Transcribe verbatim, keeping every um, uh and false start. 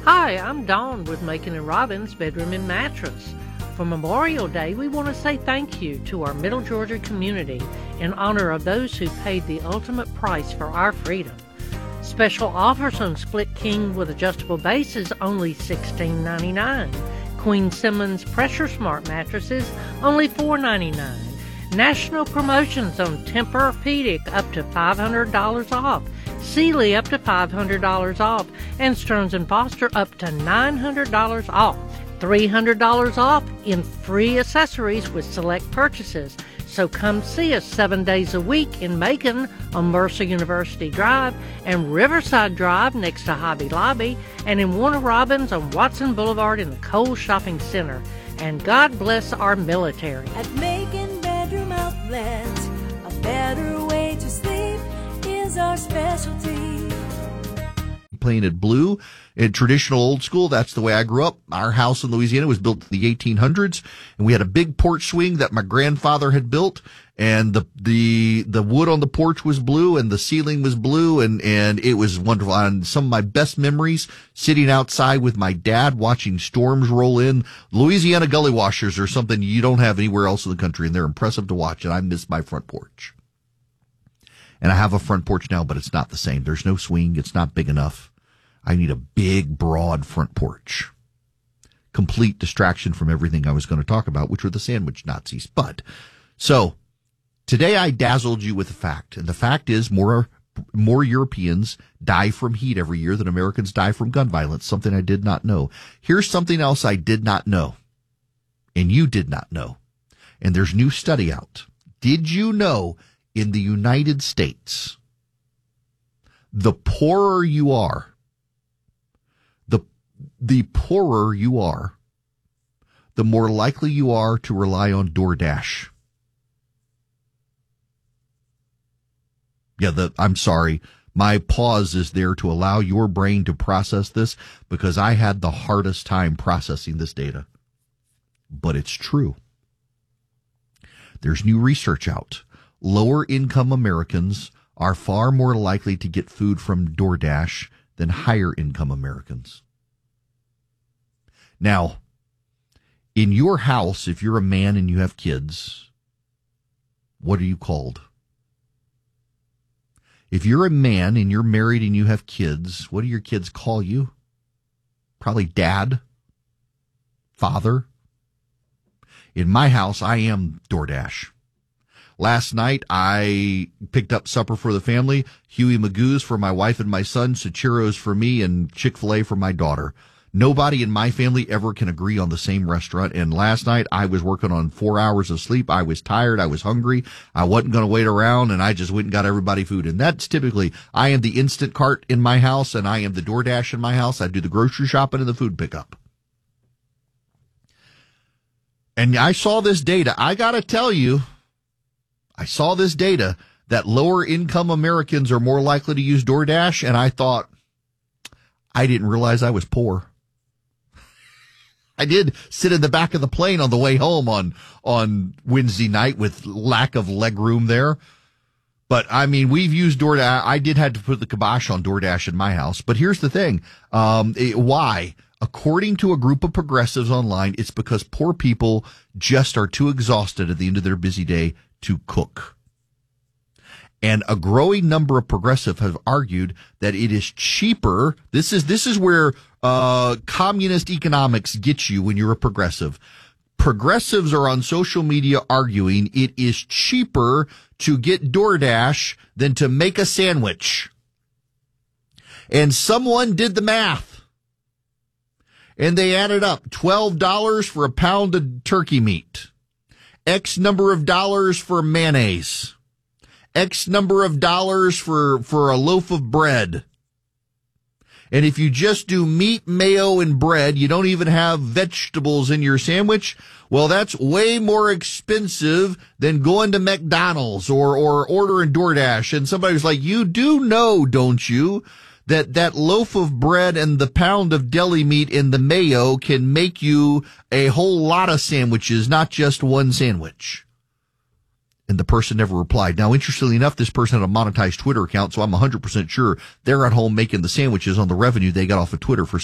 Hi, I'm Dawn with Macon and Robbins Bedroom and Mattress. For Memorial Day, we want to say thank you to our Middle Georgia community in honor of those who paid the ultimate price for our freedom. Special offers on Split King with adjustable bases only sixteen ninety-nine. Queen Simmons Pressure Smart mattresses only four ninety-nine. National promotions on Tempur-Pedic up to five hundred dollars off. Sealy up to five hundred dollars off, and Stearns and Foster up to nine hundred dollars off. three hundred dollars off in free accessories with select purchases. So come see us seven days a week in Macon on Mercer University Drive and Riverside Drive next to Hobby Lobby, and in Warner Robins on Watson Boulevard in the Kohl's Shopping Center. And God bless our military. At Macon Bedroom Outlet, a better way to sleep is our specialty. Painted blue in traditional old school. That's the way I grew up. Our house in Louisiana was built in the eighteen hundreds, and we had a big porch swing that my grandfather had built, and the the the wood on the porch was blue and the ceiling was blue, and and it was wonderful. And some of my best memories sitting outside with my dad watching storms roll in. Louisiana gully washers are something you don't have anywhere else in the country, and they're impressive to watch, and I miss my front porch. And I have a front porch now, but it's not the same. There's no swing. It's not big enough. I need a big, broad front porch. Complete distraction from everything I was going to talk about, which were the sandwich Nazis. But, so, today I dazzled you with a fact. And the fact is more, more Europeans die from heat every year than Americans die from gun violence, something I did not know. Here's something else I did not know. And you did not know. And there's new study out. Did you know in the United States, the poorer you are, the the poorer you are, the more likely you are to rely on DoorDash. Yeah, the, I'm sorry. My pause is there to allow your brain to process this because I had the hardest time processing this data. But it's true. There's new research out. Lower income Americans are far more likely to get food from DoorDash than higher income Americans. Now, in your house, if you're a man and you have kids, what are you called? If you're a man and you're married and you have kids, what do your kids call you? Probably dad, father. In my house, I am DoorDash. Last night, I picked up supper for the family, Huey Magoo's for my wife and my son, Cicero's for me, and Chick-fil-A for my daughter. Nobody in my family ever can agree on the same restaurant, and last night I was working on four hours of sleep. I was tired. I was hungry. I wasn't going to wait around, and I just went and got everybody food. And that's typically, I am the instant cart in my house, and I am the DoorDash in my house. I do the grocery shopping and the food pickup. And I saw this data. I got to tell you, I saw this data that lower income Americans are more likely to use DoorDash, and I thought, I didn't realize I was poor. I did sit in the back of the plane on the way home on, on Wednesday night with lack of leg room there. But I mean, we've used DoorDash. I did have to put the kibosh on DoorDash in my house. But here's the thing. Um, it, why? According to a group of progressives online, it's because poor people just are too exhausted at the end of their busy day to cook. And a growing number of progressives have argued that it is cheaper. This is, this is where, uh, communist economics gets you when you're a progressive. Progressives are on social media arguing it is cheaper to get DoorDash than to make a sandwich. And someone did the math. And they added up twelve dollars for a pound of turkey meat. X number of dollars for mayonnaise. X number of dollars for, for a loaf of bread. And if you just do meat, mayo, and bread, you don't even have vegetables in your sandwich, well, that's way more expensive than going to McDonald's or, or ordering DoorDash. And somebody was like, you do know, don't you, that that loaf of bread and the pound of deli meat and the mayo can make you a whole lot of sandwiches, not just one sandwich. And the person never replied. Now, interestingly enough, this person had a monetized Twitter account, so I'm one hundred percent sure they're at home making the sandwiches on the revenue they got off of Twitter for